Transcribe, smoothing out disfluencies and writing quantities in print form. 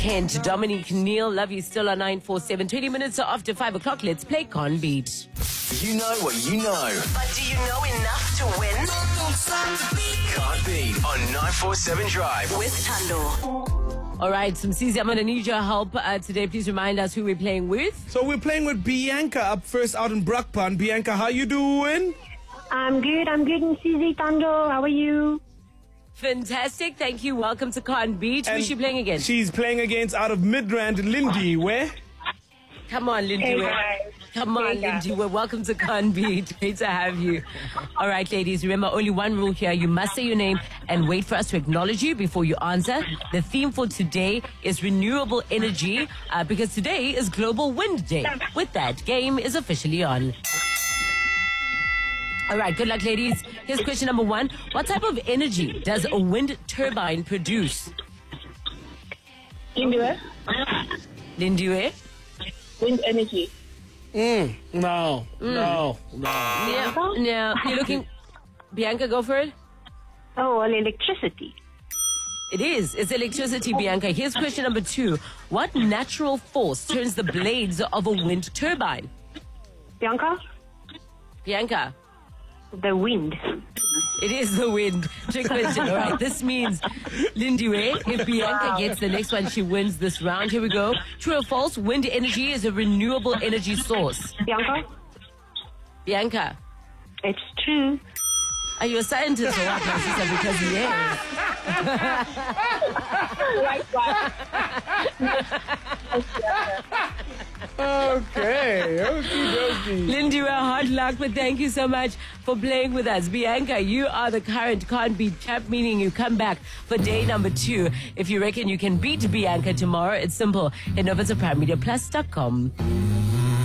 Kent, Dominique, Neil, love you still on 947. 20 minutes after 5 o'clock. Let's play Con Beat. You know what you know. But do you know enough to win? Can't beat on 947 Drive. With Tando. All right, Msizi, I'm going to need your help today. Please remind us who we're playing with. So we're playing with Bianca up first out in Brakpan. Bianca, how you doing? I'm good, Msizi, Tando. How are you? Fantastic. Thank you. Welcome to Con Beat. Who's she playing against? She's playing against out of Midrand, Lindy. Where? Come on, Lindy. Hey, Where? guys. Come on, Hey, guys. Lindy. Well, welcome to Con Beat. Great to have you. All right, ladies. Remember, only one rule here. You must say your name and wait for us to acknowledge you before you answer. The theme for today is renewable energy because today is Global Wind Day. With that, game is officially on. All right, good luck, ladies. Here's question number 1. What type of energy does a wind turbine produce? India, Lindiwe? wind energy. No. Yeah, you're looking... Bianca, go for it. Oh, well, electricity. It is. It's electricity, Bianca. Here's question number 2. What natural force turns the blades of a wind turbine? Bianca, Bianca? the wind. It is the wind. Trick question. All right, this means, Lindiwe, if Bianca gets the next one, she wins this round. Here we go. True or false? Wind energy is a renewable energy source. Bianca, Bianca, it's true. are you a scientist or what, my sister? Because yes. Okay. Okie Lindiwe, hard luck, but thank you so much for playing with us. Bianca, you are the current Can't Beat champ, meaning you come back for day number 2. If you reckon you can beat Bianca tomorrow, it's simple. Head over to PrimeMediaPlus.com.